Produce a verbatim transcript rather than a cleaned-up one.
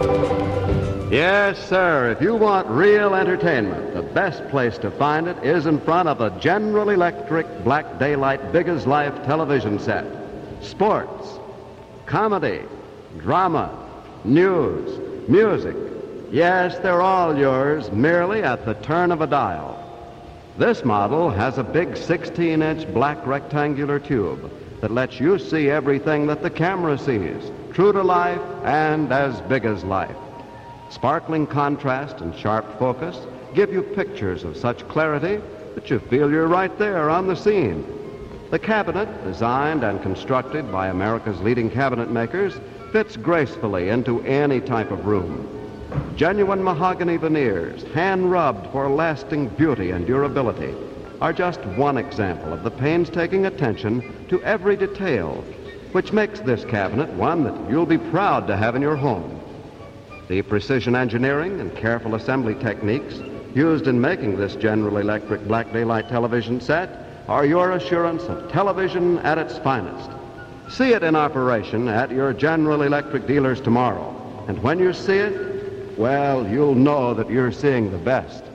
Yes, sir. If you want real entertainment, the best place to find it is in front of a General Electric Black Daylight Big as Life television set. Sports, comedy, drama, news, music. Yes, they're all yours, merely at the turn of a dial. This model has a big sixteen-inch black rectangular tube that lets you see everything that the camera sees, true to life and as big as life. Sparkling contrast and sharp focus give you pictures of such clarity that you feel you're right there on the scene. The cabinet, designed and constructed by America's leading cabinet makers, fits gracefully into any type of room. Genuine mahogany veneers, hand-rubbed for lasting beauty and durability, are just one example of the painstaking attention to every detail, which makes this cabinet one that you'll be proud to have in your home. The precision engineering and careful assembly techniques used in making this General Electric Black Daylight television set are your assurance of television at its finest. See it in operation at your General Electric dealers tomorrow. And when you see it, well, you'll know that you're seeing the best.